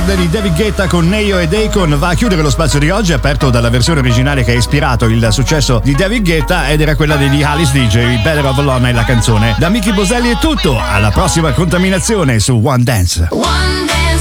Record di David Guetta con Neyo ed Akon va a chiudere lo spazio di oggi, aperto dalla versione originale che ha ispirato il successo di David Guetta, ed era quella degli Alice DJ. Better of Alone è la canzone. Da Mickey Boselli è tutto, alla prossima contaminazione su One Dance.